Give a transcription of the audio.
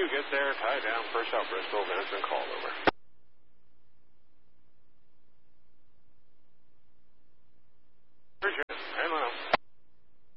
get there, tie down, first out Bristol, then it's been called over.